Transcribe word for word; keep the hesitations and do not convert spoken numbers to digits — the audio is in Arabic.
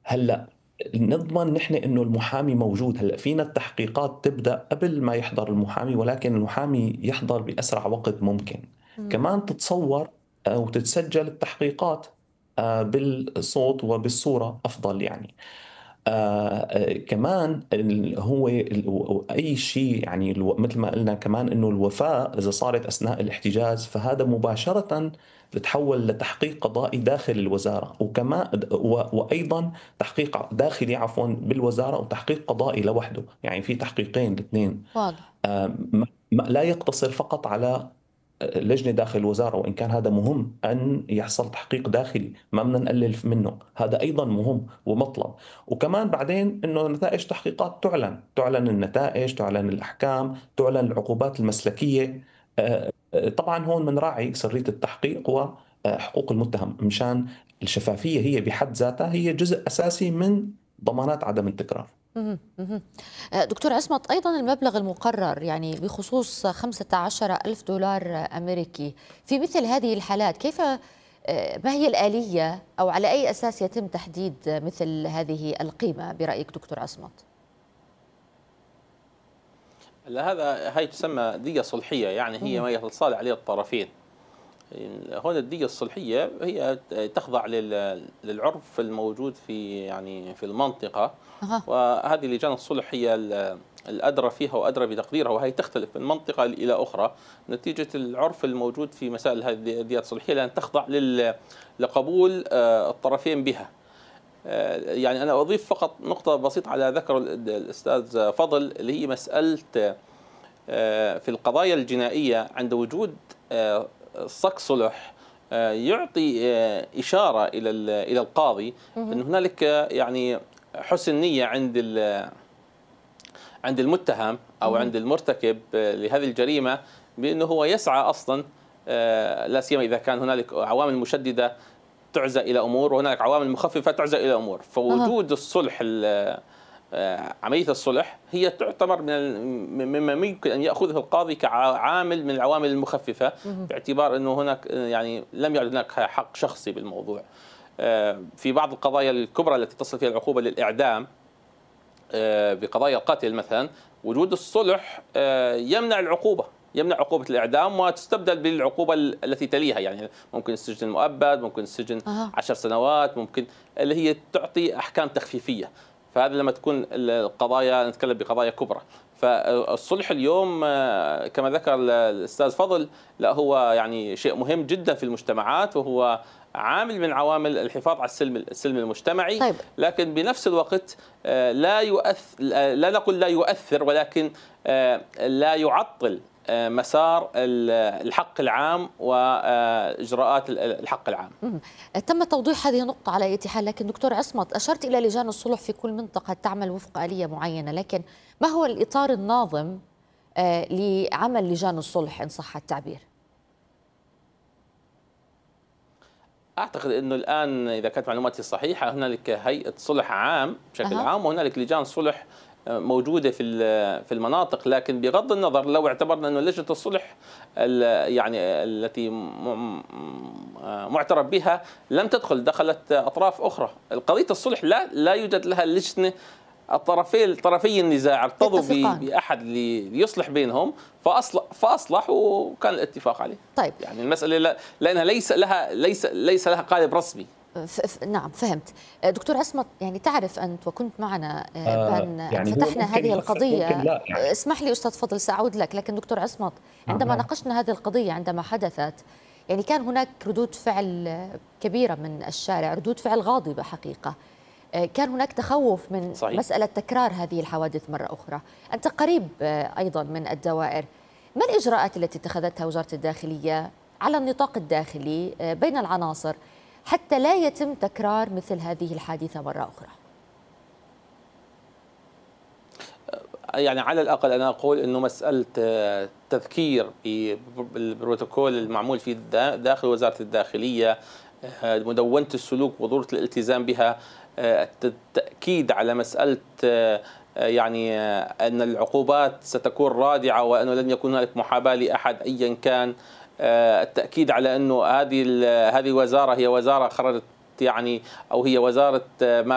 هلا نضمن نحن انه المحامي موجود. هلا فينا التحقيقات تبدا قبل ما يحضر المحامي، ولكن المحامي يحضر باسرع وقت ممكن. مم. كمان تتصور او تتسجل التحقيقات آه، بالصوت وبالصوره افضل يعني. آه آه كمان ال- هو ال- أي شيء يعني الو- مثل ما قلنا كمان إنه الوفاة إذا صارت أثناء الاحتجاز فهذا مباشرة بتحول لتحقيق قضائي داخل الوزارة، وكمان و- وأيضا تحقيق داخلي عفوا بالوزارة، وتحقيق قضائي لوحده، يعني في تحقيقين الاثنين. واضح. آه، ما- ما- لا يقتصر فقط على لجنة داخل الوزارة، وإن كان هذا مهم أن يحصل تحقيق داخلي ما بدنا نقلل منه، هذا أيضا مهم ومطلب. وكمان بعدين أنه نتائج تحقيقات تعلن تعلن النتائج، تعلن الأحكام، تعلن العقوبات المسلكية. آه، آه، طبعا هون بنراعي سرية التحقيق وحقوق المتهم، مشان الشفافية هي بحد ذاتها هي جزء أساسي من ضمانات عدم التكرار. مهم. مهم. آه، دكتور عصمت، أيضا المبلغ المقرر يعني بخصوص خمسة عشر ألف دولار أمريكي في مثل هذه الحالات، كيف آه، ما هي الآلية أو على أي أساس يتم تحديد مثل هذه القيمة برأيك دكتور عصمت؟ لا، هذا هي تسمى دية صلحية، يعني هي مهم. ما يتصالح عليها الطرفين. هون الدية الصلحية هي تخضع لل- للعرف الموجود في يعني في المنطقة، أها. وهذه لجان الصلح هي ال- الأدرى فيها وأدرى بتقديرها، وهي تختلف من منطقة إلى أخرى نتيجة العرف الموجود في مسائل هذه الديات الصلحية، لأن تخضع لل- لقبول آه، الطرفين بها. آه، يعني أنا أضيف فقط نقطة بسيطة على ذكر ال- الأستاذ فضل، اللي هي مسألة آه، في القضايا الجنائية عند وجود آه، صك صلح آه، يعطي آه، إشارة إلى ال- إلى القاضي أن مهم. هنالك آه، يعني حسن نية عند ال- عند المتهم أو مهم. عند المرتكب آه، لهذه الجريمة، بأنه هو يسعى أصلا، آه، لا سيما إذا كان هنالك عوامل مشددة تعزى إلى أمور وهنالك عوامل مخففة تعزى إلى أمور. أها. فوجود الصلح ال- آه، عملية الصلح هي تعتبر من ال- مما يمكن أن يأخذه القاضي كعامل من العوامل المخففة، مهم. باعتبار أنه هناك آه، يعني لم يعد هناك حق شخصي بالموضوع. آه، في بعض القضايا الكبرى التي تصل فيها العقوبة للإعدام، آه، بقضايا القتل مثلا، وجود الصلح آه، يمنع العقوبة، يمنع عقوبة الإعدام وتستبدل بالعقوبة التي تليها، يعني ممكن السجن المؤبد، ممكن السجن أها. عشر سنوات، ممكن اللي هي تعطي أحكام تخفيفية. فهذا لما تكون القضايا، نتكلم بقضايا كبرى. فالصلح اليوم آه، كما ذكر الأستاذ فضل، لا هو يعني شيء مهم جدا في المجتمعات، وهو عامل من عوامل الحفاظ على السلم السلم المجتمعي. طيب. لكن بنفس الوقت آه، لا يؤثر، لا نقول لا يؤثر، ولكن آه، لا يعطل آه، مسار الحق العام وإجراءات الحق العام. مم. تم توضيح هذه النقطة على أي حال، لكن دكتور عصمت أشرت إلى لجان الصلح في كل منطقة تعمل وفق آلية معينة، لكن ما هو الإطار الناظم آه، لعمل لجان الصلح إن صح التعبير؟ أعتقد أنه الآن إذا كانت معلوماتي صحيحة هنالك هيئة صلح عام بشكل أها. عام، وهنالك لجان صلح موجودة في في المناطق. لكن بغض النظر، لو اعتبرنا أنه لجنة الصلح يعني التي معترف بها لم تدخل، دخلت أطراف أخرى، قضية الصلح لا لا يوجد لها لجنة. الطرفين طرفي النزاع ارتضوا يتفقان. بأحد ليصلح بينهم، فأصلح فأصلح وكان الاتفاق عليه. طيب. يعني المسألة لا، لأنها ليس لها ليس ليس لها قالب رسمي. ف... ف... نعم فهمت. آه، دكتور عصمت، يعني تعرف أنت وكنت معنا آه، آه بأن أن يعني هو فتحنا ممكن هذه يخفف ممكن القضية. لا آه، يعني. اسمح لي أستاذ فضل سأعود لك، لكن دكتور عصمت، نعم عندما نعم. ناقشنا هذه القضية عندما حدثت، يعني كان هناك ردود فعل آه، كبيرة من الشارع، ردود فعل غاضبة حقيقة. آه، كان هناك تخوف من صحيح. مسألة تكرار هذه الحوادث مرة أخرى. أنت قريب آه، أيضا من الدوائر، ما الإجراءات التي اتخذتها وزارة الداخلية على النطاق الداخلي آه، بين العناصر حتى لا يتم تكرار مثل هذه الحادثة مرة أخرى؟ يعني على الأقل أنا أقول أنه مسألة تذكير بالبروتوكول المعمول في داخل وزارة الداخلية، مدونة السلوك وضرورة الالتزام بها، التأكيد على مسألة يعني أن العقوبات ستكون رادعة وأنه لن يكون هناك محاباة لأحد أيا كان، التأكيد على أنه هذه هذه الوزارة هي وزارة خرجت يعني، أو هي وزارة ما